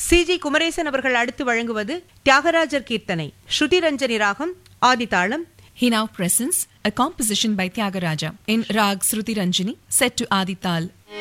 சி.ஜி. குமரேசன் அவர்கள் அடுத்து வழங்குவது தியாகராஜர் கீர்த்தனை, ஸ்ருதி ரஞ்சனி ராகம், ஆதிதாளம். He now presents a composition by Tyagaraja in Rag Shruti Ranjani set to Adi Tal.